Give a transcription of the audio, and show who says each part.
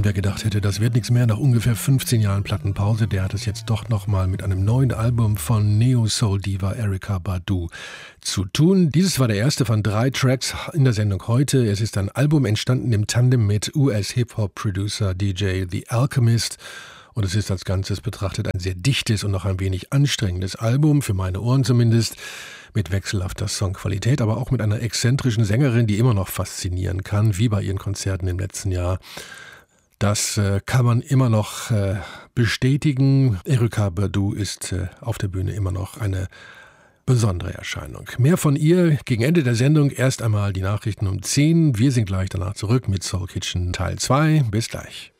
Speaker 1: Und wer gedacht hätte, das wird nichts mehr nach ungefähr 15 Jahren Plattenpause, der hat es jetzt doch nochmal mit einem neuen Album von Neo-Soul-Diva Erykah Badu zu tun. Dieses war der erste von 3 Tracks in der Sendung heute. Es ist ein Album entstanden im Tandem mit US-Hip-Hop-Producer DJ The Alchemist. Und es ist als Ganzes betrachtet ein sehr dichtes und noch ein wenig anstrengendes Album, für meine Ohren zumindest, mit wechselhafter Songqualität, aber auch mit einer exzentrischen Sängerin, die immer noch faszinieren kann, wie bei ihren Konzerten im letzten Jahr. Das kann man immer noch bestätigen. Erykah Badu ist auf der Bühne immer noch eine besondere Erscheinung. Mehr von ihr gegen Ende der Sendung. Erst einmal die Nachrichten um 10. Wir sind gleich danach zurück mit Soul Kitchen Teil 2. Bis gleich.